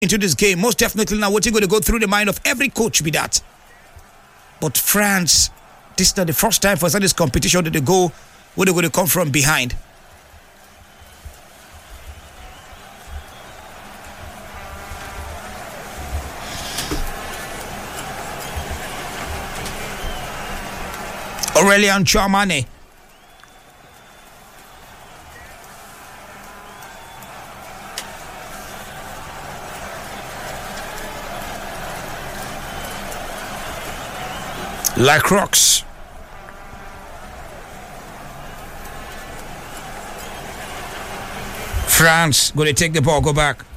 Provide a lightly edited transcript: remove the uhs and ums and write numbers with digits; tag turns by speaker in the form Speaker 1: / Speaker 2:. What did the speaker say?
Speaker 1: into this game. Most definitely now what's going to go through the mind of every coach be that. But France, this is not the first time for this competition that they go where they're going to come from behind. Aurelian Tchouameni. Lacroix. France going to take the ball, go back.